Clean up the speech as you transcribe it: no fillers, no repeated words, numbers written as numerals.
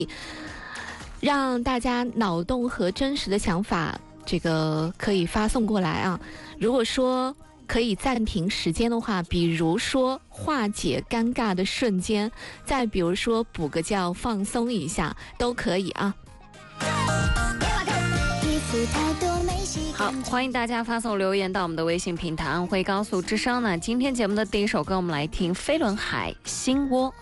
让大家脑洞和真实的想法这个可以发送过来啊。如果说可以暂停时间的话，比如说化解尴尬的瞬间，再比如说补个觉放松一下都可以啊。 好，欢迎大家发送留言到我们的微信平台安徽高速之声呢。今天节目的第一首歌，我们来听飞轮海心窝。